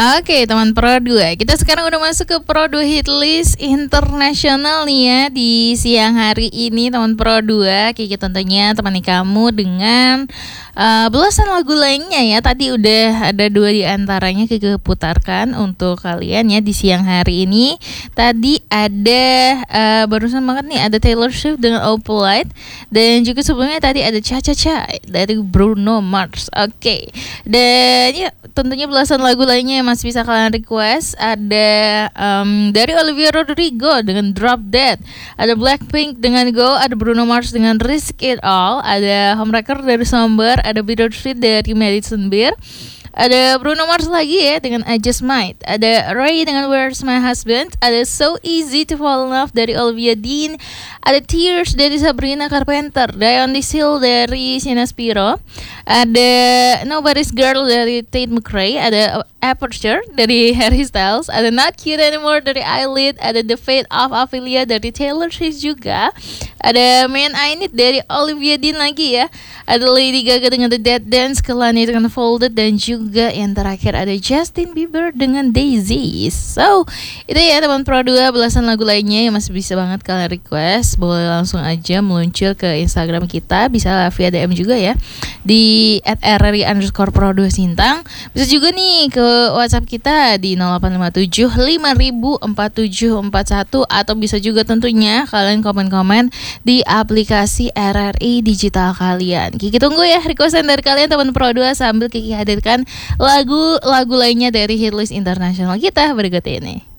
Oke teman Pro 2, kita sekarang udah masuk ke Pro 2 Hit List Internasional nih ya di siang hari ini teman Pro 2. Kiki tentunya temani kamu dengan belasan lagu lainnya ya. Tadi udah ada 2 di antaranya Kiki putarkan untuk kalian ya di siang hari ini. Tadi ada barusan banget nih ada Taylor Swift dengan All Polite. Dan juga sebelumnya tadi ada Cha Cha Cha dari Bruno Mars. Oke. Dan ya tentunya belasan lagu lainnya yang masih bisa kalian request. Ada dari Olivia Rodrigo dengan Drop Dead, ada Blackpink dengan Go, ada Bruno Mars dengan Risk It All, ada Homewrecker dari Somber, ada Bittersweet dari Madison Beer, ada Bruno Mars lagi ya dengan I Just Might, ada Ray dengan Where's My Husband, ada So Easy to Fall in Love dari Olivia Dean, ada Tears dari Sabrina Carpenter, Die on This Hill dari Sienna Spiro, ada Nobody's Girl dari Tate McRae, ada Aperture dari Harry Styles, ada Not Cute Anymore dari Eyelid, ada The Fate of Ophelia dari Taylor Swift juga, ada Man I Need dari Olivia Dean lagi ya, ada Lady Gaga dengan The Dead Dance, Kehlani dengan Folded, dan juga yang terakhir ada Justin Bieber dengan Daisy. So itu ya teman Pro 2, belasan lagu lainnya yang masih bisa banget kalian request. Boleh langsung aja meluncur ke Instagram kita, bisa via DM juga ya di @rri_pro2sintang. Bisa juga nih ke WhatsApp kita di 0857 504741, atau bisa juga tentunya kalian komen-komen di aplikasi RRI digital kalian. Kiki tunggu ya requestan dari kalian teman Pro 2 sambil Kiki hadirkan lagu-lagu lainnya dari hitlist internasional kita berikut ini.